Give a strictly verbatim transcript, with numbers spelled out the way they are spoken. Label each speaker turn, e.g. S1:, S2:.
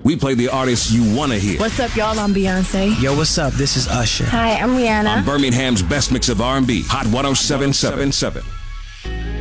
S1: We play the artists you want to hear.
S2: What's up, y'all? I'm Beyonce.
S3: Yo, what's up? This is Usher.
S4: Hi, I'm Rihanna.
S1: On Birmingham's best mix of R and B, Hot ten seventy-seven.